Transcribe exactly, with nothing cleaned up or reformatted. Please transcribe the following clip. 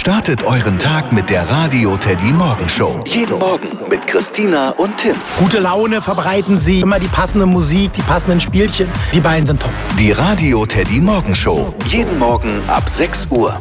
Startet euren Tag mit der Radio Teddy Morgen Show. Jeden Morgen mit Christina und Tim. Gute Laune verbreiten sie, immer die passende Musik, die passenden Spielchen. Die beiden sind top. Die Radio Teddy Morgen Show. Jeden Morgen ab sechs Uhr.